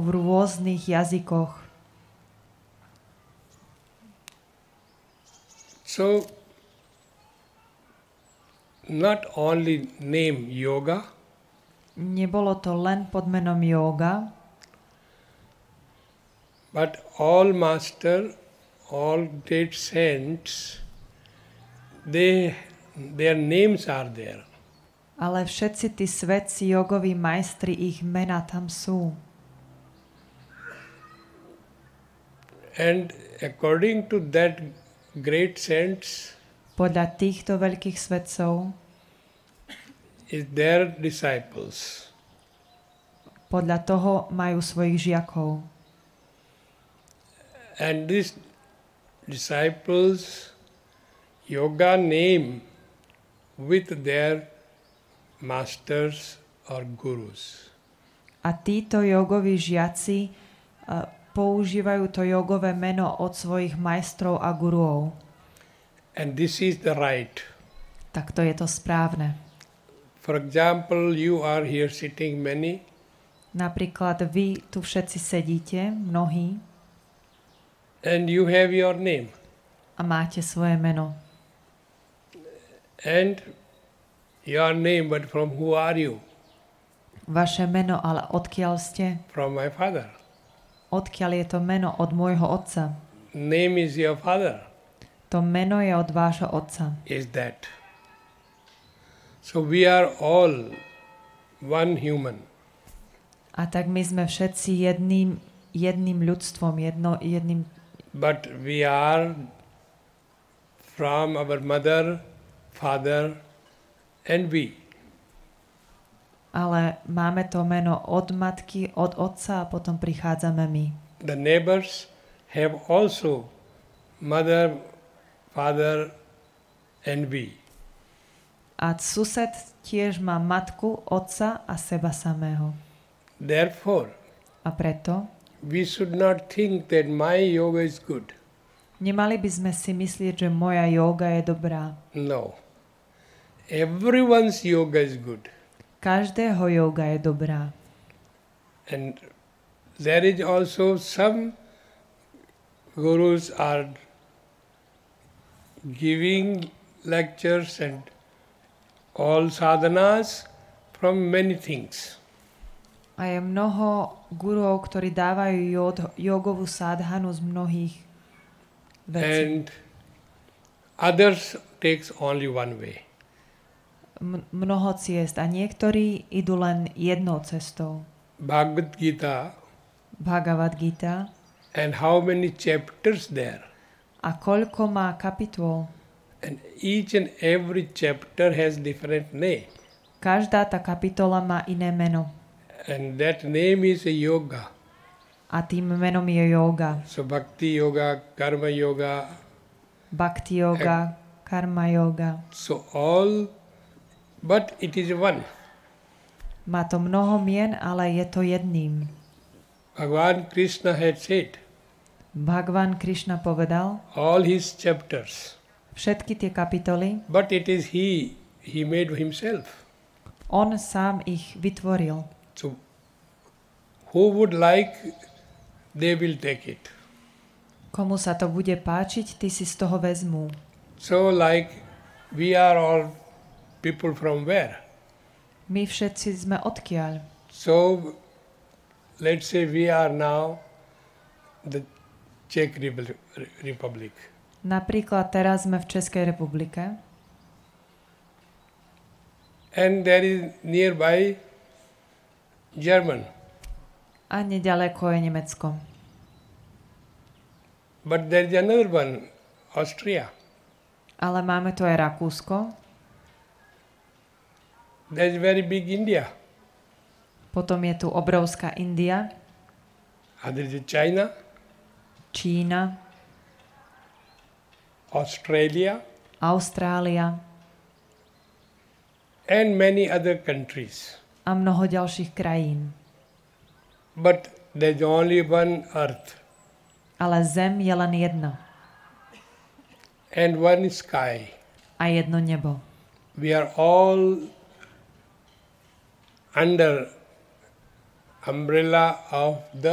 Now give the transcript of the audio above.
v rôznych jazykoch. So, not only name yoga, Nebolo to len pod menom jóga, but all master, all great saints, their names are there. ale všetci tí svetci, jogoví majstri, ich mená tam sú. And according to that great saints Podľa týchto veľkých svetcov, is their disciples. podľa toho majú svojich žiakov. And these disciples yoga name with their masters or gurus. A títo jogoví žiaci používajú to jogové meno od svojich majstrov a guruov. And this is the right. Tak to je to správne. For example, you are here sitting many, Napríklad vy tu všetci sedíte, mnohí, and you have your name. a máte svoje meno. And your name, but from who are you? Vaše meno, ale odkiaľ ste? From my father. Odkiaľ je to meno? Od môjho otca. Name is your father. To meno je od vášho otca. Is that. So we are all one human. A tak my sme všetci jedným ľudstvom, jedným. But we are from our mother, father, and we. Ale máme to meno od matky, od otca a potom prichádzame my. The neighbors have also mother, father, and we. A sused tiež má matku, otca a seba samého. Therefore, A preto we should not think that my yoga is good. nemali by sme si myslieť, že moja jóga je dobrá. No. Everyone's yoga is good. Každého jóga je dobrá. And there is also some gurus are giving lectures and all sadhanas from many things. A je mnoho gurov, ktorí dávajú jogovú sádhanu z mnohých vecí. And others takes only one way. Mnoho ciest a niektorí idú len jednou cestou. Bhagavad Gita, Bhagavad Gita. and how many chapters there. A koľko má kapitol? And each and every chapter has different name. Každá tá kapitola má iné meno. And that name is a yoga. A tým menom je yoga. So bhakti yoga, karma yoga. Bhakti yoga, karma yoga. So all, but it is one. Má to mnoho mien, ale je to jedným. Bhagavan Krishna had said, Bhagavan Krishna povedal, all his chapters, všetky tie kapitoly, but it is he made himself. on sám ich vytvoril. So who would like, they will take it. Komu sa to bude páčiť, tí si z toho vezmú. So like we are all people from where? My všetci sme odkiaľ. So let's say we are now the Czech Republic. Napríklad teraz sme v Českej republike and there is nearby German. a nedaleko je Nemecko. But there is another one, Austria. Ale máme tu aj Rakúsko, There is very big India. potom je tu obrovská India, And there is China, Čína, Australia, Austrália and many other countries. a mnoho ďalších krajín. But there is only one earth Ale Zem je len jedna and one sky. a jedno nebo. We are all under umbrella of the